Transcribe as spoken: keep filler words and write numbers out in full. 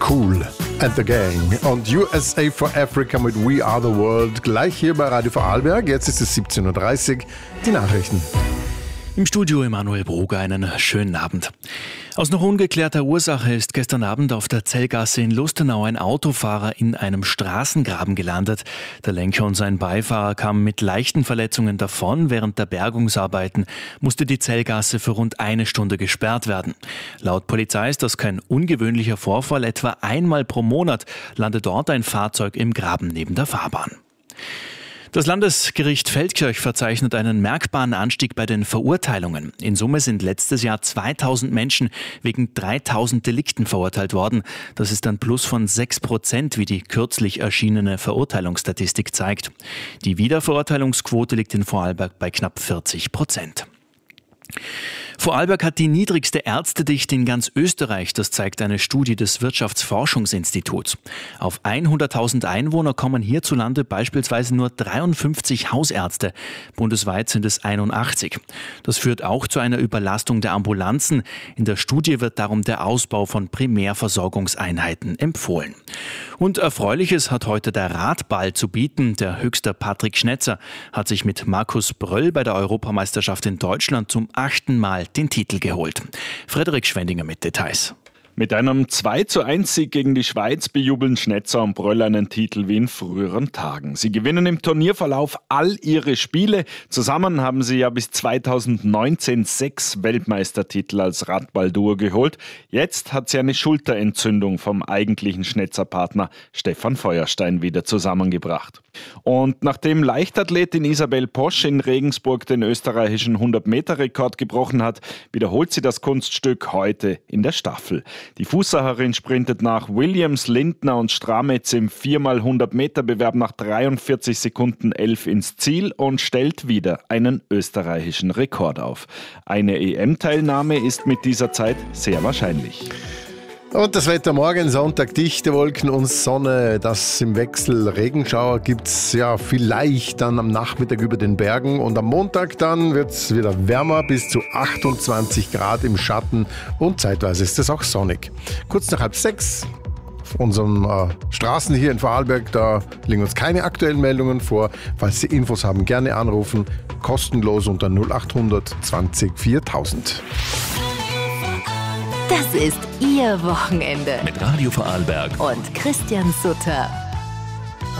Cool and the Gang und U S A for Africa mit We Are the World. Gleich hier bei Radio Vorarlberg. Jetzt ist es siebzehn Uhr dreißig. Die Nachrichten. Im Studio Emanuel Broger, einen schönen Abend. Aus noch ungeklärter Ursache ist gestern Abend auf der Zellgasse in Lustenau ein Autofahrer in einem Straßengraben gelandet. Der Lenker und sein Beifahrer kamen mit leichten Verletzungen davon. Während der Bergungsarbeiten musste die Zellgasse für rund eine Stunde gesperrt werden. Laut Polizei ist das kein ungewöhnlicher Vorfall. Etwa einmal pro Monat landet dort ein Fahrzeug im Graben neben der Fahrbahn. Das Landesgericht Feldkirch verzeichnet einen merkbaren Anstieg bei den Verurteilungen. In Summe sind letztes Jahr zweitausend Menschen wegen dreitausend Delikten verurteilt worden. Das ist ein Plus von sechs Prozent, wie die kürzlich erschienene Verurteilungsstatistik zeigt. Die Wiederverurteilungsquote liegt in Vorarlberg bei knapp vierzig Prozent. Vorarlberg hat die niedrigste Ärztedichte in ganz Österreich, das zeigt eine Studie des Wirtschaftsforschungsinstituts. Auf hunderttausend Einwohner kommen hierzulande beispielsweise nur dreiundfünfzig Hausärzte. Bundesweit sind es einundachtzig. Das führt auch zu einer Überlastung der Ambulanzen. In der Studie wird darum der Ausbau von Primärversorgungseinheiten empfohlen. Und Erfreuliches hat heute der Radball zu bieten. Der Höchster Patrick Schnetzer hat sich mit Markus Bröll bei der Europameisterschaft in Deutschland zum achten Mal den Titel geholt. Frederik Schwendinger mit Details. Mit einem zwei zu eins Sieg gegen die Schweiz bejubeln Schnetzer und Bröll einen Titel wie in früheren Tagen. Sie gewinnen im Turnierverlauf all ihre Spiele. Zusammen haben sie ja bis zweitausendneunzehn sechs Weltmeistertitel als Radballduo geholt. Jetzt hat sie eine Schulterentzündung vom eigentlichen Schnetzerpartner Stefan Feuerstein wieder zusammengebracht. Und nachdem Leichtathletin Isabel Posch in Regensburg den österreichischen hundert-Meter-Rekord gebrochen hat, wiederholt sie das Kunststück heute in der Staffel. Die Fußsacherin sprintet nach Williams, Lindner und Strametz im vier mal hundert Meter Bewerb nach dreiundvierzig Sekunden elf ins Ziel und stellt wieder einen österreichischen Rekord auf. Eine E M-Teilnahme ist mit dieser Zeit sehr wahrscheinlich. Und das Wetter morgen, Sonntag, dichte Wolken und Sonne, das im Wechsel. Regenschauer gibt es ja vielleicht dann am Nachmittag über den Bergen und am Montag dann wird es wieder wärmer, bis zu achtundzwanzig Grad im Schatten und zeitweise ist es auch sonnig. Kurz nach halb sechs auf unseren äh, Straßen hier in Vorarlberg, da liegen uns keine aktuellen Meldungen vor. Falls Sie Infos haben, gerne anrufen, kostenlos unter null achthundert zwanzig viertausend. Das ist Ihr Wochenende mit Radio Vorarlberg und Christian Sutter.